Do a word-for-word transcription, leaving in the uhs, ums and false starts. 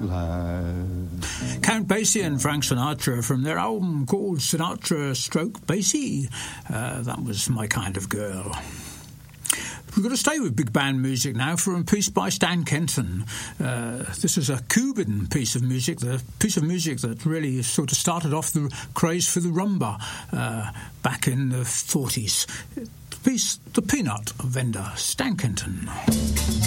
glad. Count Basie and Frank Sinatra from their album called Sinatra Stroke Basie. Uh, that was My Kind of Girl. We've got to stay with big band music now for a piece by Stan Kenton. Uh, this is a Cuban piece of music, the piece of music that really sort of started off the craze for the rumba uh, back in the forties. The piece, The Peanut Vendor, Stan Kenton.